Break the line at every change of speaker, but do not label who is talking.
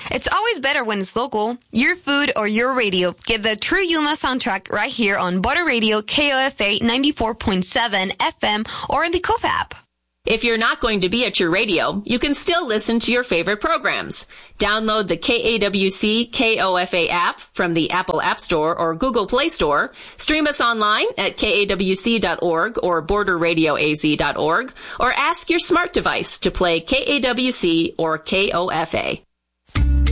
It's always better when it's local. Your food or your radio. Get the True Yuma soundtrack right here on Border Radio KOFA 94.7 FM or in the KOFA app.
If you're not going to be at your radio, you can still listen to your favorite programs. Download the KAWC KOFA app from the Apple App Store or Google Play Store. Stream us online at kawc.org or borderradioaz.org, or ask your smart device to play KAWC or KOFA.